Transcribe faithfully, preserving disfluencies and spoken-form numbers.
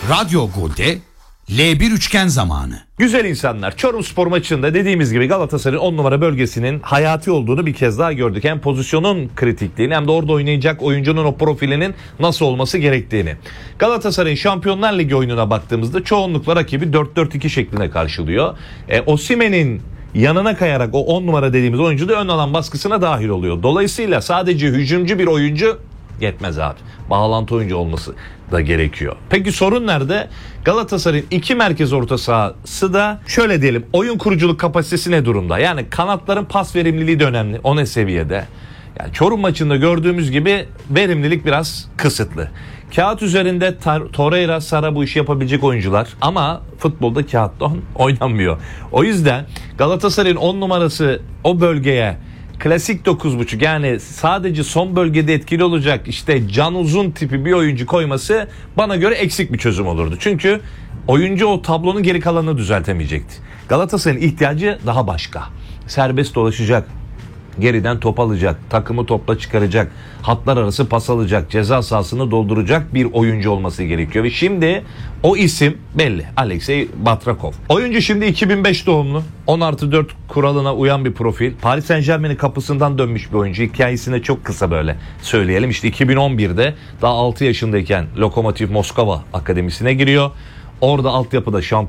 Radyo Gol'de L bir üçgen zamanı. Güzel insanlar, Çorumspor maçında dediğimiz gibi Galatasaray'ın on numara bölgesinin hayati olduğunu bir kez daha gördük. Hem pozisyonun kritikliğini hem de orada oynayacak oyuncunun o profilinin nasıl olması gerektiğini. Galatasaray'ın Şampiyonlar Ligi oyununa baktığımızda çoğunlukla rakibi dört dört iki şeklinde karşılıyor. E, Osimhen'in yanına kayarak o on numara dediğimiz oyuncu da ön alan baskısına dahil oluyor. Dolayısıyla sadece hücumcu bir oyuncu yetmez abi. Bağlantı oyuncu olması da gerekiyor. Peki sorun nerede? Galatasaray'ın iki merkez orta sahası da şöyle diyelim, oyun kuruculuk kapasitesi ne durumda? Yani kanatların pas verimliliği de önemli. O ne seviyede? Yani Çorum maçında gördüğümüz gibi verimlilik biraz kısıtlı. Kağıt üzerinde Tar- Torreira, Sara bu işi yapabilecek oyuncular ama futbolda kağıtta oynanmıyor. O yüzden Galatasaray'ın on numarası o bölgeye klasik dokuz buçuk, yani sadece son bölgede etkili olacak işte Can Uzun tipi bir oyuncu koyması bana göre eksik bir çözüm olurdu. Çünkü oyuncu o tablonun geri kalanını düzeltemeyecekti. Galatasaray'ın ihtiyacı daha başka. Serbest dolaşacak, geriden top alacak, takımı topla çıkaracak, hatlar arası pas alacak, ceza sahasını dolduracak bir oyuncu olması gerekiyor. Ve şimdi o isim belli. Alexey Batrakov. Oyuncu şimdi iki bin beş doğumlu. on artı dört kuralına uyan bir profil. Paris Saint-Germain'in kapısından dönmüş bir oyuncu. Hikayesini çok kısa böyle söyleyelim. İşte iki bin on birde daha altı yaşındayken Lokomotiv Moskova Akademisi'ne giriyor. Orada altyapıda şampiyon